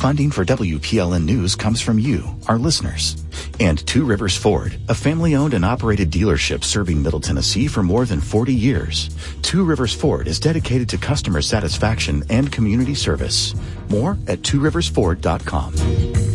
Funding for WPLN News comes from you, our listeners. And Two Rivers Ford, a family-owned and operated dealership serving Middle Tennessee for more than 40 years. Two Rivers Ford is dedicated to customer satisfaction and community service. More at tworiversford.com.